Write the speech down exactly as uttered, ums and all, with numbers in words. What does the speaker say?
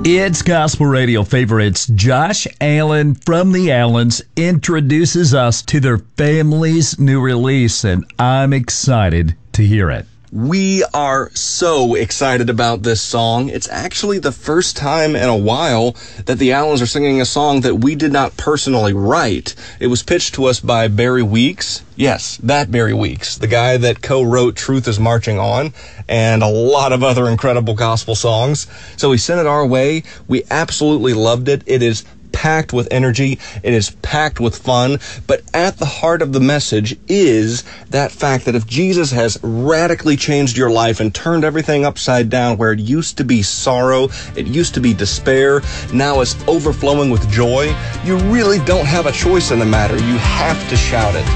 It's Gospel Radio favorites. Josh Allen from the Allens introduces us to their family's new release, and I'm excited to hear it. We are so excited about this song. It's actually the first time in a while that the Allens are singing a song that we did not personally write. It was pitched to us by Barry Weeks. Yes, that Barry Weeks, the guy that co-wrote Truth is Marching On and a lot of other incredible gospel songs. So he sent it our way. We absolutely loved it. It is packed with energy. It is packed with fun. But at the heart of the message is that fact that if Jesus has radically changed your life and turned everything upside down, where it used to be sorrow, it used to be despair, now it's overflowing with joy, you really don't have a choice in the matter. You have to shout it.